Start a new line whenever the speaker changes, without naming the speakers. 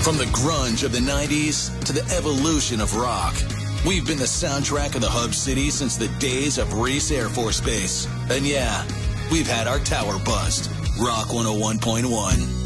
From the grunge of the 90s to the evolution of rock, we've been the soundtrack of the Hub City since the days of Reese Air Force Base. And yeah, we've had our tower bust. Rock 101.1.